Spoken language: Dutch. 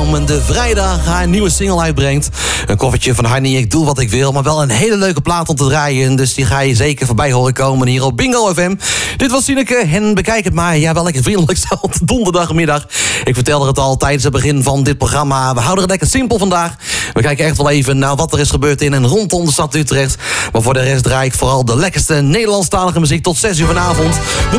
aankomende vrijdag haar nieuwe single uitbrengt. Een koffertje van Honey, ik doe wat ik wil. Maar wel een hele leuke plaat om te draaien. Dus die ga je zeker voorbij horen komen hier op Bingo FM. Dit was Sineke en bekijk het maar. Ja, wel lekker vriendelijk zo op donderdagmiddag. Ik vertelde het al tijdens het begin van dit programma. We houden het lekker simpel vandaag. We kijken echt wel even naar wat er is gebeurd in en rondom de stad Utrecht. Maar voor de rest draai ik vooral de lekkerste Nederlandstalige muziek tot 6 uur vanavond.